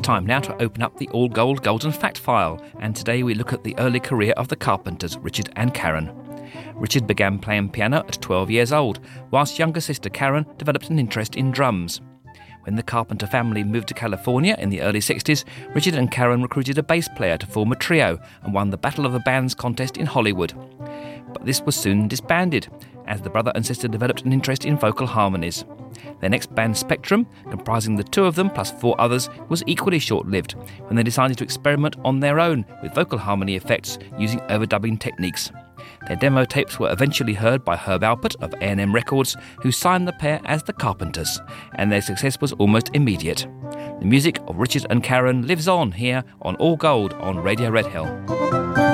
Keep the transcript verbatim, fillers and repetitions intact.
time now to open up the All Gold Golden Fact File, and today we look at the early career of the Carpenters, Richard and Karen. Richard began playing piano at twelve years old, whilst younger sister Karen developed an interest in drums. When the Carpenter family moved to California in the early sixties, Richard and Karen recruited a bass player to form a trio and won the Battle of the Bands contest in Hollywood. But this was soon disbanded, as the brother and sister developed an interest in vocal harmonies. Their next band, Spectrum, comprising the two of them plus four others, was equally short-lived when they decided to experiment on their own with vocal harmony effects using overdubbing techniques. Their demo tapes were eventually heard by Herb Alpert of A and M Records, who signed the pair as the Carpenters, and their success was almost immediate. The music of Richard and Karen lives on here on All Gold on Radio Red Hill.